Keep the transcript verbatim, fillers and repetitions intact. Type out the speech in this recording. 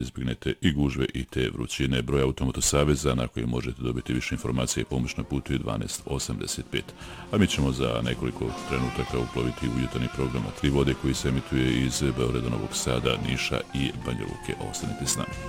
izbjegnete i gužve i te vrućine. Broj Automoto Saveza na koji možete dobiti više informacije i pomoć na putu je dvanaest osamdeset pet. A mi ćemo za nekoliko trenutaka uploviti u jutarnji program Na tri vode koji se emituje iz Beograda, Novog Sada, Niša i Banja Luke. Ostanite s nama.